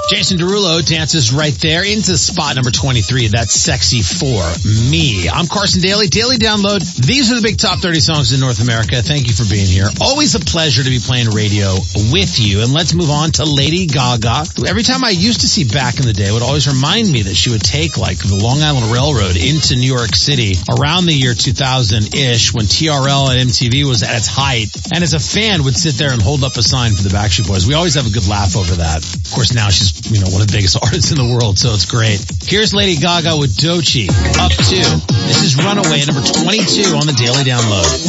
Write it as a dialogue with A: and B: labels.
A: Jason Derulo dances right there into spot number 23. That's Sexy for Me. I'm Carson Daly. Daily Download. These are the big top 30 songs in North America. Thank you for being here. Always a pleasure to be playing radio with you. And let's move on to Lady Gaga, who every time I used to see back in the day would always remind me that she would take like the Long Island Railroad into New York City around the year 2000-ish when TRL and MTV was at its height. And as a fan would sit there and hold up a sign for the Backstreet Boys. We always have a good laugh over that. Of course, now she's one of the biggest artists in the world, so it's great. Here's Lady Gaga with Doechii, Up To. This is Runaway, number 22 on the Daily Download.